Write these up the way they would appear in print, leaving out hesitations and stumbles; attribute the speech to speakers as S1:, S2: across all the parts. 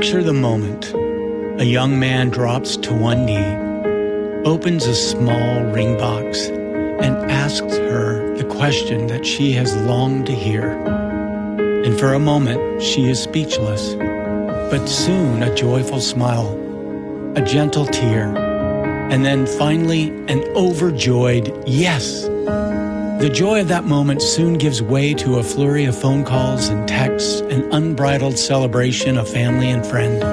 S1: Picture the moment. A young man drops to one knee, opens a small ring box, and asks her the question that she has longed to hear. And for a moment, she is speechless. But soon a joyful smile, a gentle tear, and then finally an overjoyed yes. The joy of that moment soon gives way to a flurry of phone calls and texts and unbridled celebration of family and friend.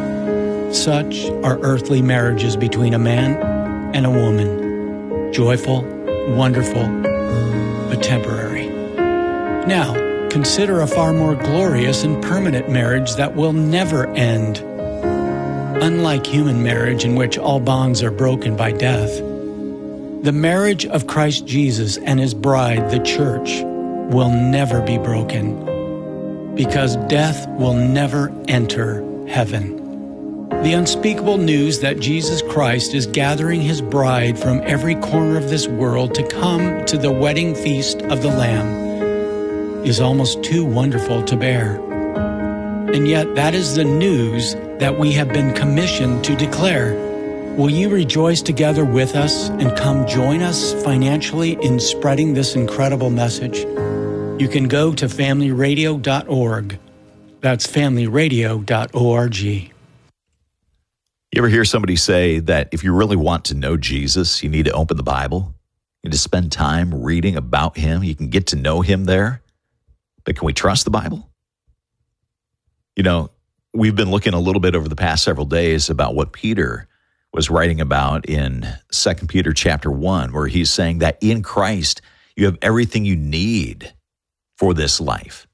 S1: Such are earthly marriages between a man and a woman. Joyful, wonderful, but temporary. Now, consider a far more glorious and permanent marriage that will never end. Unlike human marriage, in which all bonds are broken by death, the marriage of Christ Jesus and His bride, the church, will never be broken, because death will never enter heaven. The unspeakable news that Jesus Christ is gathering His bride from every corner of this world to come to the wedding feast of the Lamb is almost too wonderful to bear. And yet that is the news that we have been commissioned to declare. Will you rejoice together with us and come join us financially in spreading this incredible message? You can go to familyradio.org. That's familyradio.org.
S2: You ever hear somebody say that if you really want to know Jesus, you need to open the Bible? You need to spend time reading about Him. You can get to know Him there. But can we trust the Bible? You know, we've been looking a little bit over the past several days about what Peter was writing about in 2 Peter chapter 1, where he's saying that in Christ, you have everything you need for this life.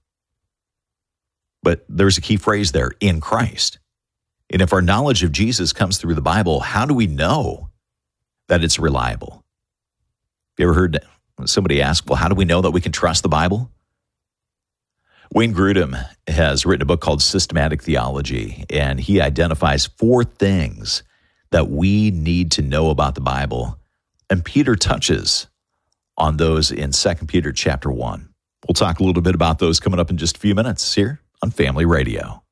S2: But there's a key phrase there, in Christ. And if our knowledge of Jesus comes through the Bible, how do we know that it's reliable? Have you ever heard somebody ask, well, how do we know that we can trust the Bible? Wayne Grudem has written a book called Systematic Theology, and he identifies 4 things that we need to know about the Bible. And Peter touches on those in 2 Peter chapter 1. We'll talk a little bit about those coming up in just a few minutes here on Family Radio.